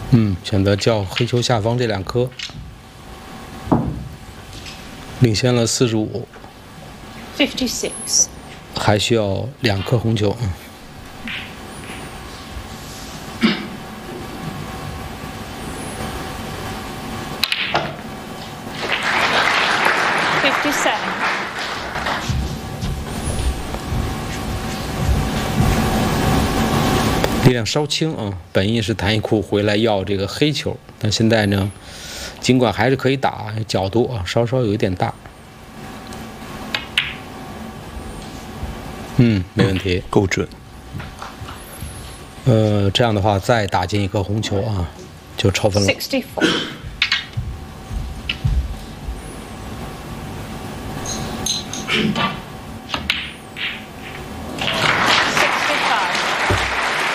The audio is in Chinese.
选择叫黑球下方这2颗，领先了45。 56。 还需要2颗红球。 57。 力量稍轻啊，本意是弹一库回来要这个黑球，但现在呢，尽管还是可以打，角度啊稍稍有一点大。没问题， 够准。 这样的话再打进1颗红球啊，就超分了。 64。